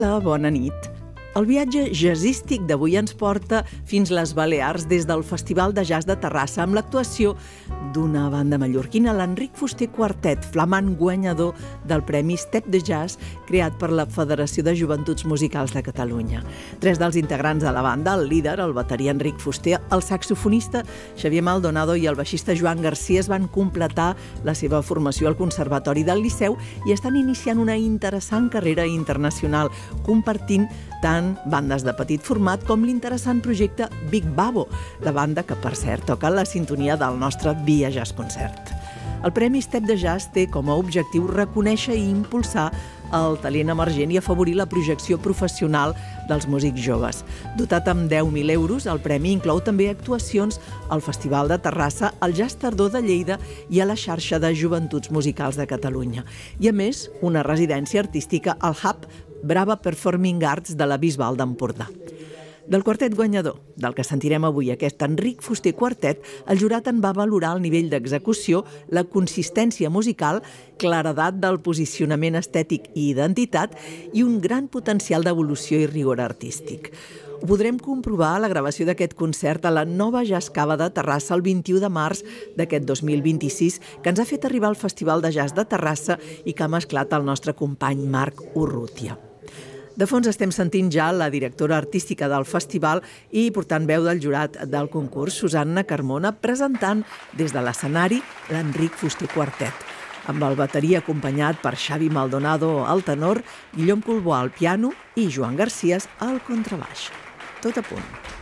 Bona nit. El viatge jazzístic d'avui ens porta fins les Balears des del Festival de Jazz de Terrassa amb l'actuació d'una banda mallorquina, l'Enric Fuster Quartet, flamant guanyador del Premi Step de Jazz creat per la Federació de Joventuts Musicals de Catalunya. Tres dels integrants de la banda, el líder, el bateria Enric Fuster, el saxofonista Xavier Maldonado i el baixista Joan Garcia es van completar la seva formació al Conservatori del Liceu i estan iniciant una interessant carrera internacional, compartint tant bandes de petit format com l'interessant projecte Big Babo, la banda que, per cert, toca la sintonia del nostre Via Jazz Concert. El Premi Step de Jazz té com a objectiu reconèixer i impulsar el talent emergent i afavorir la projecció professional dels músics joves. Dotat amb 10.000 euros, el premi inclou també actuacions al Festival de Terrassa, al Jazz Tardor de Lleida i a la xarxa de Joventuts Musicals de Catalunya. I, a més, una residència artística al Hub Brava Performing Arts de la Bisbal d'Empordà. Del quartet guanyador, del que sentirem avui aquest Enric Fuster Quartet, el jurat en va valorar el nivell d'execució, la consistència musical, claredat del posicionament estètic i identitat i un gran potencial d'evolució i rigor artístic. Ho podrem comprovar a la gravació d'aquest concert a la Nova Jazz Cava de Terrassa el 21 de març d'aquest 2026, que ens ha fet arribar al Festival de Jazz de Terrassa i que ha mesclat el nostre company Marc Urrutia. De fons estem sentint ja la directora artística del festival i portant veu del jurat del concurs, Susanna Carmona, presentant des de l'escenari l'Enric Fuster Quartet, amb el bateria acompanyat per Xavi Maldonado al tenor, Guillem Colbó al piano i Joan Garcia al contrabaix. Tot a punt.